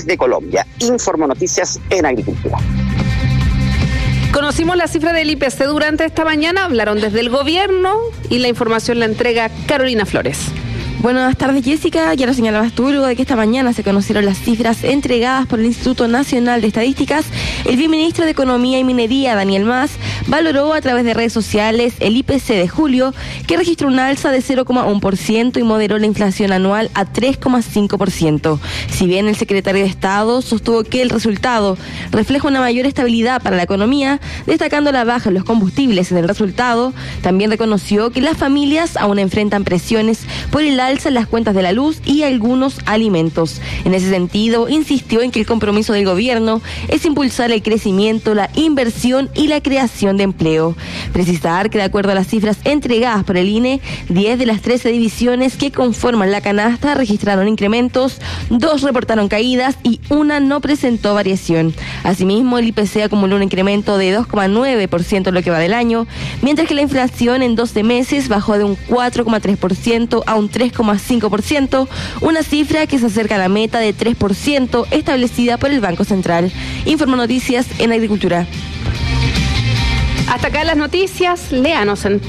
de Colombia. Informo Noticias en Agricultura. Conocimos la cifra del IPC durante esta mañana, hablaron desde el gobierno y la información la entrega Carolina Flores. Buenas tardes, Jessica. Ya lo señalabas tú, luego de que esta mañana se conocieron las cifras entregadas por el Instituto Nacional de Estadísticas, el viceministro de Economía y Minería, Daniel Mas, valoró a través de redes sociales el IPC de julio, que registró una alza de 0,1% y moderó la inflación anual a 3,5%. Si bien el secretario de Estado sostuvo que el resultado refleja una mayor estabilidad para la economía, destacando la baja en los combustibles en el resultado, también reconoció que las familias aún enfrentan presiones por el alza en las cuentas de la luz y algunos alimentos. En ese sentido, insistió en que el compromiso del gobierno es impulsar el crecimiento, la inversión y la creación de empleo. Precisar que de acuerdo a las cifras entregadas por el INE, 10 de las 13 divisiones que conforman la canasta registraron incrementos, 2 reportaron caídas y 1 no presentó variación. Asimismo, el IPC acumuló un incremento de 2,9% en lo que va del año, mientras que la inflación en 12 meses bajó de un 4,3% a un 3,5%, una cifra que se acerca a la meta de 3% establecida por el Banco Central. Informo Noticias en Agricultura. Hasta acá las noticias, léanos en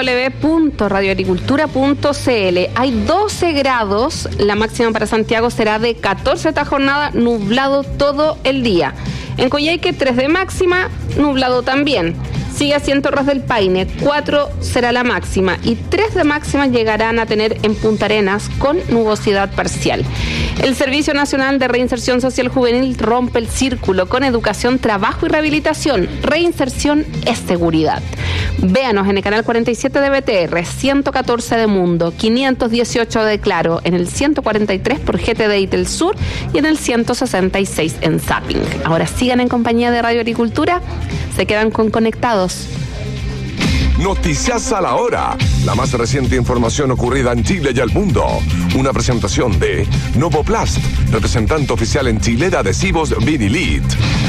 www.radioagricultura.cl. Hay 12 grados, la máxima para Santiago será de 14 esta jornada, nublado todo el día. En Coyhaique 3 de máxima, nublado también. Sigue así en Torres del Paine, 4 será la máxima y 3 de máxima llegarán a tener en Punta Arenas con nubosidad parcial. El Servicio Nacional de Reinserción Social Juvenil rompe el círculo con educación, trabajo y rehabilitación. Reinserción es seguridad. Véanos en el canal 47 de BTR, 114 de Mundo, 518 de Claro, en el 143 por GTD y Telsur y en el 166 en Zapping. Ahora sigan en compañía de Radio Agricultura, se quedan con Conectados. Noticias a la hora. La más reciente información ocurrida en Chile y el mundo. Una presentación de Novoplast, representante oficial en Chile de adhesivos Vinilit.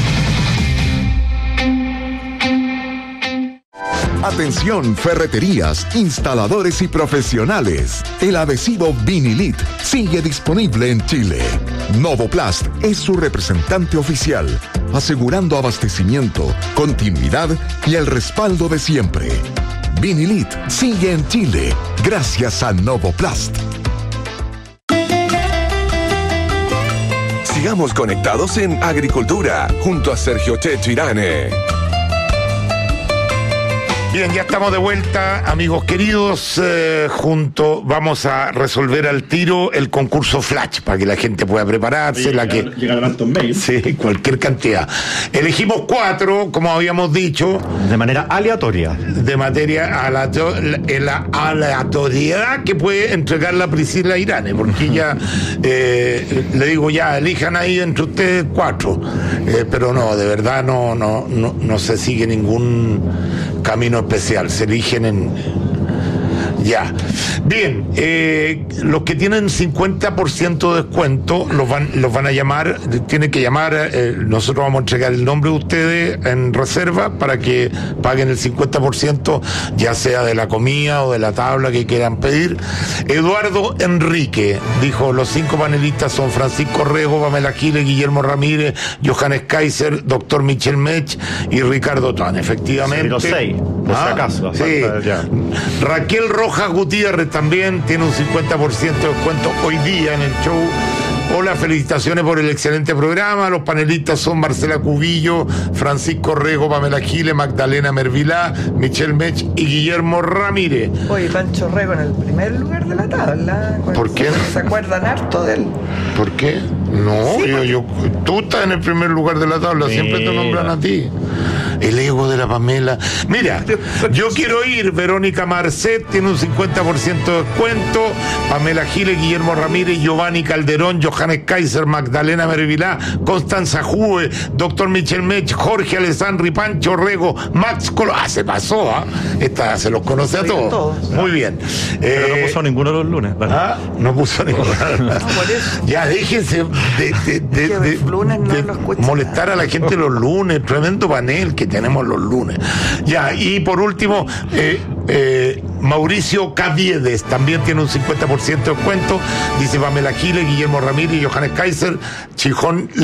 Atención, ferreterías, instaladores y profesionales. El adhesivo Vinilit sigue disponible en Chile. Novoplast es su representante oficial, asegurando abastecimiento, continuidad y el respaldo de siempre. Vinilit sigue en Chile gracias a Novoplast. Sigamos conectados en Agricultura junto a Sergio Checho Irane. Bien, ya estamos de vuelta, amigos queridos. Vamos a resolver al tiro el concurso Flash para que la gente pueda prepararse. Llegaron altos mails. Sí, cualquier cantidad. Elegimos 4, como habíamos dicho. De manera aleatoria. De materia la aleatoriedad que puede entregar la Priscila Irane, porque ella, le digo ya, elijan ahí entre ustedes 4. Pero no, de verdad no se sigue ningún camino especial, se eligen en... Ya. Bien, los que tienen 50% de descuento los van a llamar, tienen que llamar, nosotros vamos a entregar el nombre de ustedes en reserva para que paguen el 50%, ya sea de la comida o de la tabla que quieran pedir. Eduardo Enrique dijo, los 5 panelistas son Francisco Rego, Pamela Giles, Guillermo Ramírez, Johannes Kaiser, doctor Michel Mech y Ricardo Tan. Efectivamente. Los 6, por si acaso. Sí. Raquel Rojas Gutiérrez también tiene un 50% de descuento hoy día en el show. Hola, felicitaciones por el excelente programa. Los panelistas son Marcela Cubillo, Francisco Rego, Pamela Giles, Magdalena Mervilá, Michel Mech y Guillermo Ramírez. Oye, Pancho Rego en el primer lugar de la tabla. ¿Por qué? ¿Se acuerdan harto de él? ¿Por qué? No, sí, tú estás en el primer lugar de la tabla, siempre te nombran a ti. El ego de la Pamela. Mira, yo quiero ir. Verónica Marcet tiene un 50% de descuento. Pamela Giles, Guillermo Ramírez, Giovanni Calderón, Johannes Kaiser, Magdalena Mervilá, Constanza Jue, doctor Michel Mech, Jorge Alessandri, Pancho Rego, Max Colo. Se pasó, ¿ah? Esta se los conoce a todos. Muy bien. Pero no puso ninguno de los lunes, ¿verdad? No puso ninguno. No, por eso. Ya, déjense de molestar a la gente los lunes. Tremendo panel que tenemos los lunes. Ya, y por último, Mauricio Caviedes también tiene un 50% de descuento. Dice Pamela Giles, Guillermo Ramírez y Johannes Kaiser, Chijón